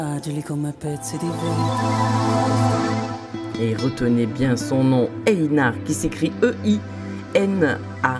Agili come pezzi di vento. Et retenez bien son nom, Einar, qui s'écrit E-I-N-A-R.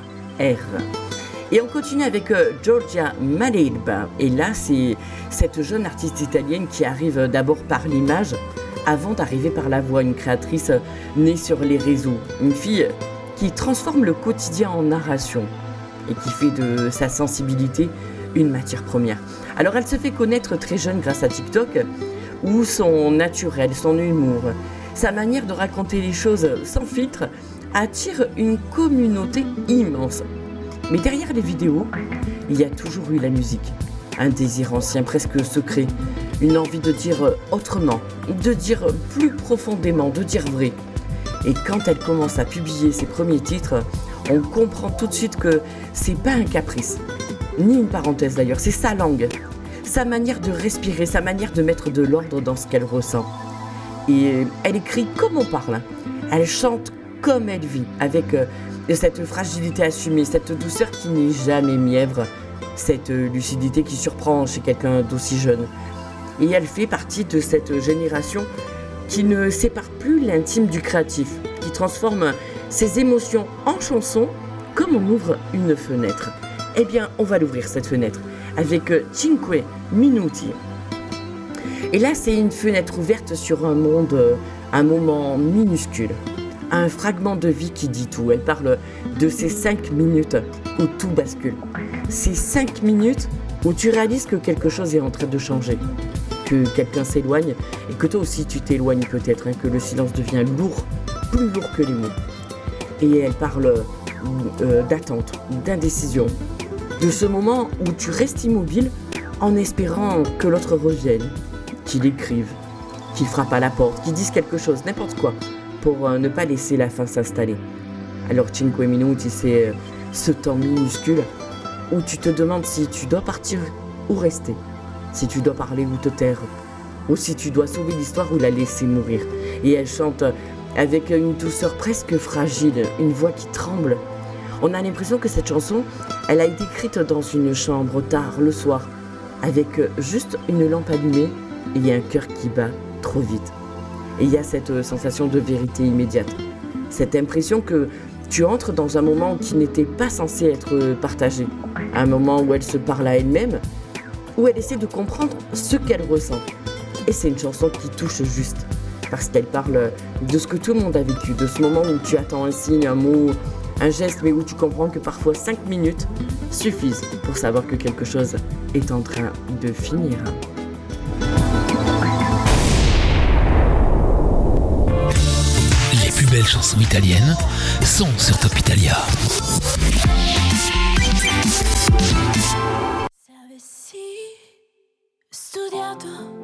Et on continue avec Giorgia Madedba. Et là, c'est cette jeune artiste italienne qui arrive d'abord par l'image, avant d'arriver par la voix. Une créatrice née sur les réseaux. Une fille qui transforme le quotidien en narration et qui fait de sa sensibilité une matière première. Alors elle se fait connaître très jeune grâce à TikTok, où son naturel, son humour, sa manière de raconter les choses sans filtre attire une communauté immense. Mais derrière les vidéos, il y a toujours eu la musique. Un désir ancien, presque secret. Une envie de dire autrement, de dire plus profondément, de dire vrai. Et quand elle commence à publier ses premiers titres, on comprend tout de suite que c'est pas un caprice. Ni une parenthèse d'ailleurs, c'est sa langue. Sa manière de respirer, sa manière de mettre de l'ordre dans ce qu'elle ressent. Et elle écrit comme on parle. Elle chante comme elle vit, avec cette fragilité assumée, cette douceur qui n'est jamais mièvre, cette lucidité qui surprend chez quelqu'un d'aussi jeune. Et elle fait partie de cette génération qui ne sépare plus l'intime du créatif, qui transforme ses émotions en chansons comme on ouvre une fenêtre. Eh bien, on va l'ouvrir cette fenêtre avec Cinque Minuti. Et là, c'est une fenêtre ouverte sur un monde, un moment minuscule. Un fragment de vie qui dit tout. Elle parle de ces 5 minutes où tout bascule. Ces 5 minutes où tu réalises que quelque chose est en train de changer. Que quelqu'un s'éloigne et que toi aussi tu t'éloignes peut-être. Que le silence devient lourd, plus lourd que les mots. Et elle parle d'attente, d'indécision. De ce moment où tu restes immobile en espérant que l'autre revienne. Qu'il écrive, qu'il frappe à la porte, qu'il dise quelque chose, n'importe quoi. Pour ne pas laisser la fin s'installer. Alors Cinque Minuti, c'est ce temps minuscule où tu te demandes si tu dois partir ou rester, si tu dois parler ou te taire, ou si tu dois sauver l'histoire ou la laisser mourir. Et elle chante avec une douceur presque fragile, une voix qui tremble. On a l'impression que cette chanson, elle a été écrite dans une chambre tard le soir, avec juste une lampe allumée et un cœur qui bat trop vite. Et il y a cette sensation de vérité immédiate. Cette impression que tu entres dans un moment qui n'était pas censé être partagé. Un moment où elle se parle à elle-même, où elle essaie de comprendre ce qu'elle ressent. Et c'est une chanson qui touche juste. Parce qu'elle parle de ce que tout le monde a vécu. De ce moment où tu attends un signe, un mot, un geste, mais où tu comprends que parfois 5 minutes suffisent pour savoir que quelque chose est en train de finir. Belles chansons italiennes sont sur Top Italia. Se avessi studiato